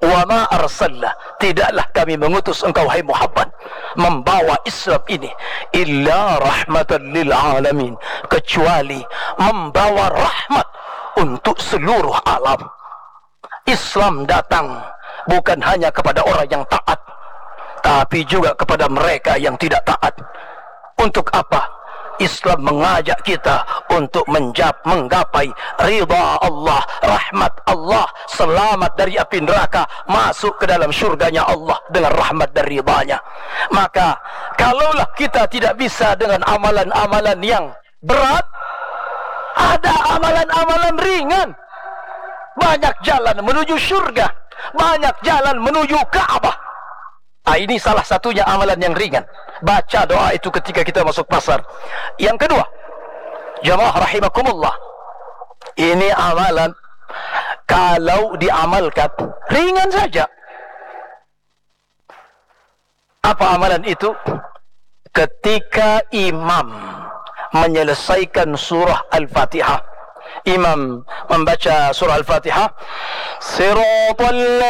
Wa ma arsalna, tidaklah kami mengutus engkau hai Muhammad membawa Islam ini illa rahmatan lil alamin, kecuali membawa rahmat untuk seluruh alam. Islam datang bukan hanya kepada orang yang taat, tapi juga kepada mereka yang tidak taat. Untuk apa? Islam mengajak kita untuk menggapai ridha Allah, rahmat Allah, selamat dari api neraka, masuk ke dalam syurganya Allah dengan rahmat dan ridhanya. Maka kalaulah kita tidak bisa dengan amalan-amalan yang berat, ada amalan-amalan ringan. Banyak jalan menuju syurga, banyak jalan menuju Ka'bah. Ini salah satunya amalan yang ringan. Baca doa itu ketika kita masuk pasar. Yang kedua, jamaah rahimakumullah, ini amalan kalau diamalkan ringan saja. Apa amalan itu? Ketika imam menyelesaikan surah Al-Fatihah, imam membaca surah Al-Fatihah, Siratal